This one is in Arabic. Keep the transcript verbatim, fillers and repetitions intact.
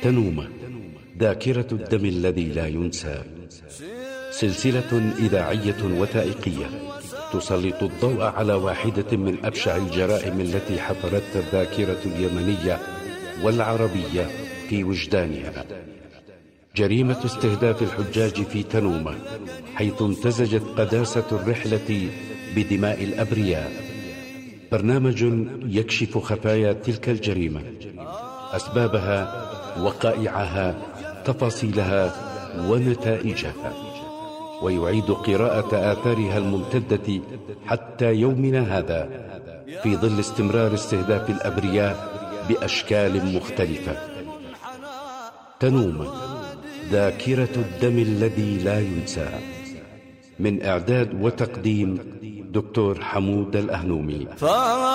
تنومة، ذاكرة الدم الذي لا ينسى، سلسلة إذاعية وثائقية تسلط الضوء على واحدة من أبشع الجرائم التي حفرتها الذاكرة اليمنية والعربية في وجدانها، جريمة استهداف الحجاج في تنومة، حيث امتزجت قداسة الرحلة بدماء الأبرياء. برنامج يكشف خفايا تلك الجريمة، أسبابها، وقائعها، تفاصيلها ونتائجها، ويعيد قراءة آثارها الممتدة حتى يومنا هذا في ظل استمرار استهداف الأبرياء بأشكال مختلفة. تنومة، ذاكرة الدم الذي لا ينسى، من إعداد وتقديم دكتور حمود الأهنومي.